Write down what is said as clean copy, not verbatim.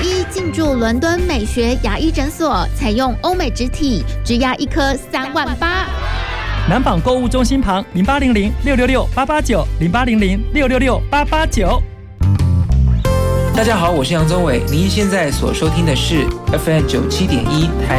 1进驻伦敦美学牙医诊所，采用欧美植体，植牙一颗38000。 南纺购物中心旁08006668890800666889。 大家好，我是杨宗纬，您现在所收听的是 FM 97.1台